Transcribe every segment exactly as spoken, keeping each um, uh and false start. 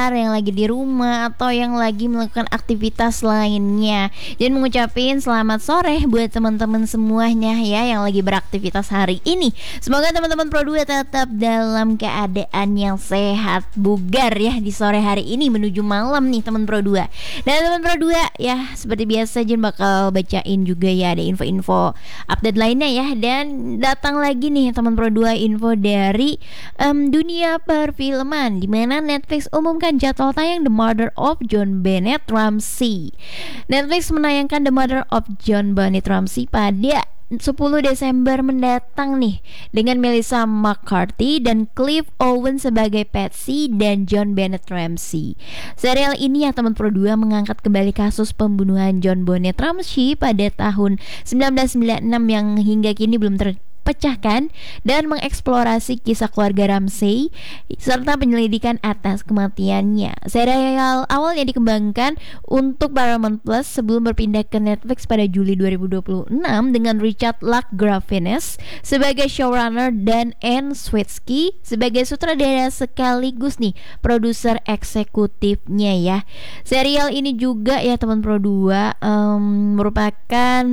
keluar, yang lagi di rumah, atau yang lagi melakukan aktivitas lainnya. Dan mengucapin selamat sore buat teman-teman semuanya ya yang lagi beraktivitas hari ini. Semoga teman-teman Pro dua tetap dalam keadaan yang sehat, bugar ya di sore hari ini menuju malam nih teman Pro dua. Dan teman Pro dua ya seperti biasa Jen bakal bacain juga ya ada info-info update lainnya ya. Dan datang lagi nih teman Pro dua info dari um, dunia perfilman, di mana Netflix umumkan jadwal tayang The Murder of John Bennett Ramsey. Netflix menayangkan The Murder of John Bennett Ramsey pada sepuluh Desember mendatang nih, dengan Melissa McCarthy dan Cliff Owen sebagai Patsy dan John Bennett Ramsey. Serial ini ya teman Pro dua mengangkat kembali kasus pembunuhan John Bennett Ramsey pada tahun sembilan belas sembilan puluh enam yang hingga kini belum terpecahkan, dan mengeksplorasi kisah keluarga Ramsey serta penyelidikan atas kematiannya. Serial awalnya dikembangkan untuk Paramount Plus sebelum berpindah ke Netflix pada Juli dua ribu dua puluh enam dengan Richard LaGravenese sebagai showrunner dan Anne Swetsky sebagai sutradara sekaligus nih produser eksekutifnya ya. Serial ini juga ya teman Pro dua um, merupakan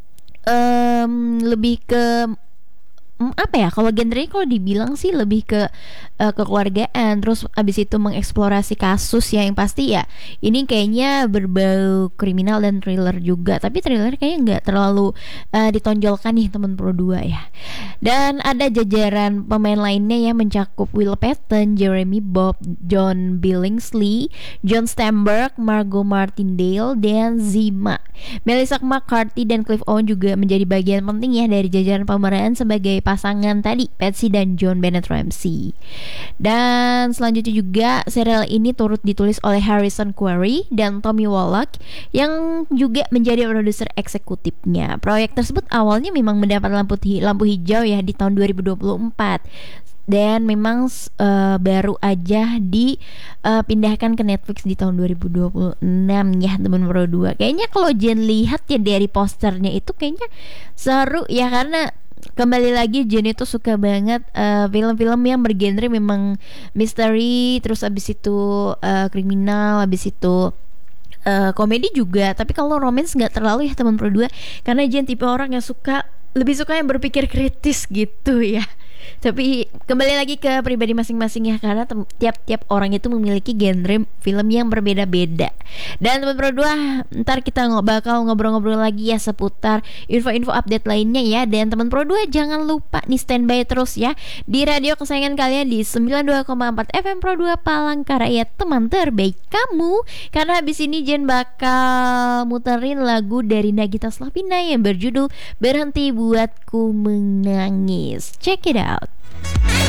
um, lebih ke apa ya, kalau genrenya kalau dibilang sih lebih ke uh, kekeluargaan, terus abis itu mengeksplorasi kasus ya, yang pasti ya ini kayaknya berbau kriminal dan thriller juga, tapi thriller kayaknya nggak terlalu uh, ditonjolkan nih teman Pro dua ya. Dan ada jajaran pemain lainnya yang mencakup Will Patton, Jeremy Bobb, John Billingsley, John Stamberg, Margot Martindale, dan Zima. Melissa McCarthy dan Cliff Owen juga menjadi bagian penting ya dari jajaran pemeran sebagai pasangan tadi Patsy dan John Bennett Ramsey. Dan selanjutnya juga serial ini turut ditulis oleh Harrison Quarry dan Tommy Wallach yang juga menjadi produser eksekutifnya. Proyek tersebut awalnya memang mendapat lampu, lampu hijau ya di tahun dua ribu dua puluh empat, dan memang uh, baru aja dipindahkan uh, ke Netflix di tahun dua ribu dua puluh enam ya teman Pro dua. Kayaknya kalau Jen lihat ya dari posternya itu kayaknya seru ya, karena kembali lagi Jen itu suka banget uh, film-film yang bergenre memang misteri, terus abis itu uh, kriminal, abis itu uh, komedi juga. Tapi kalau romance nggak terlalu ya teman Pro dua, karena Jen tipe orang yang suka lebih suka yang berpikir kritis gitu ya. Tapi kembali lagi ke pribadi masing-masing ya, karena tem- tiap-tiap orang itu memiliki genre film yang berbeda-beda. Dan teman Pro dua, ntar kita ng- bakal ngobrol-ngobrol lagi ya seputar info-info update lainnya ya. Dan teman Pro dua jangan lupa nih standby terus ya di radio kesayangan kalian di sembilan puluh dua koma empat F M Pro dua Palangkaraya, teman terbaik kamu. Karena habis ini Jen bakal muterin lagu dari Nagita Slavina yang berjudul Berhenti Buatku Menangis. Check it out.